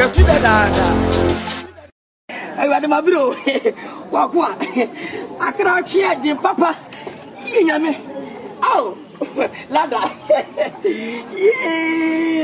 I want my bro. What? I cannot share the papa. Oh, Lada. Yeah.